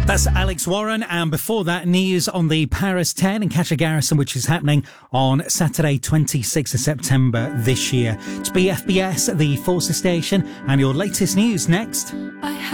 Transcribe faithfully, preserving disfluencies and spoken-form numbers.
That's Alex Warren, and before that, news on the Paris ten in Catcher Garrison, which is happening on Saturday, twenty-sixth of September this year. It's B F B S, the Forces Station, and your latest news next. I